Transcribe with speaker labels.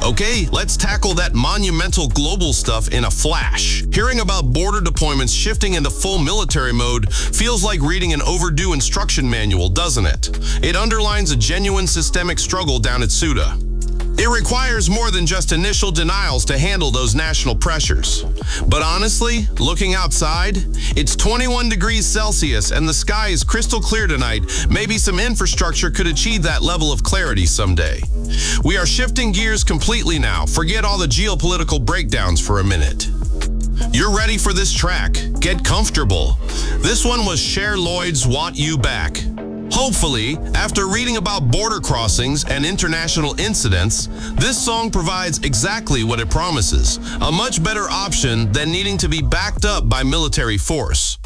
Speaker 1: Okay, let's tackle that monumental global stuff in a flash. Hearing about border deployments shifting into full military mode feels like reading an overdue instruction manual, doesn't it? It underlines a genuine systemic struggle down at Ceuta. It requires more than just initial denials to handle those national pressures. But honestly, looking outside, it's 21 degrees Celsius and the sky is crystal clear tonight. Maybe some infrastructure could achieve that level of clarity someday. We are shifting gears completely now. Forget all the geopolitical breakdowns for a minute. You're ready for this track. Get comfortable. This one was Cher Lloyd's Want You Back. Hopefully, after reading about border crossings and international incidents, this song provides exactly what it promises, a much better option than needing to be backed up by military force.